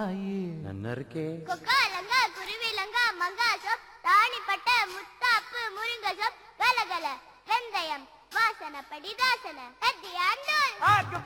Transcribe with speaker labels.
Speaker 1: நன்னருக்கே
Speaker 2: கொக்கா லங்கா குருவி லங்கா மங்கா சோப் ராணிப்பட்ட முத்தாப்பு முருங்க சோப் கலகல வெந்தயம் வாசனப்படி தாசன